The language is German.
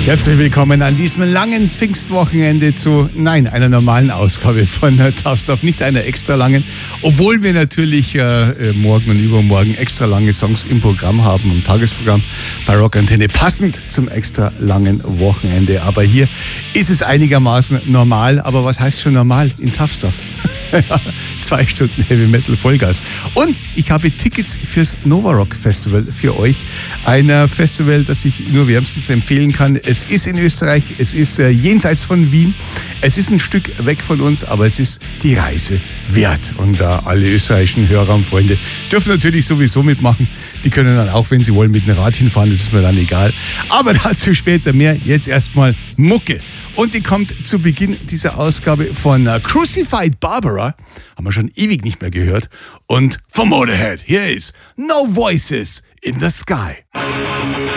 Herzlich willkommen an diesem langen Pfingstwochenende zu, einer normalen Ausgabe von Tough Stuff, nicht einer extra langen, obwohl wir natürlich morgen und übermorgen extra lange Songs im Programm haben, im Tagesprogramm bei Rock Antenne, passend zum extra langen Wochenende. Aber hier ist es einigermaßen normal, aber was heißt schon normal in Tough Stuff? 2 Stunden Heavy Metal Vollgas. Und ich habe Tickets fürs Nova Rock Festival für euch. Ein Festival, das ich nur wärmstens empfehlen kann. Es ist in Österreich, es ist jenseits von Wien. Es ist ein Stück weg von uns, aber es ist die Reise wert. Und alle österreichischen Hörer und Freunde dürfen natürlich sowieso mitmachen. Die können dann auch, wenn sie wollen, mit dem Rad hinfahren, das ist mir dann egal. Aber dazu später mehr. Jetzt erstmal Mucke. Und die kommt zu Beginn dieser Ausgabe von Crucified Barbara. Haben wir schon ewig nicht mehr gehört. Und vom Motorhead, hier ist No Voices in the Sky.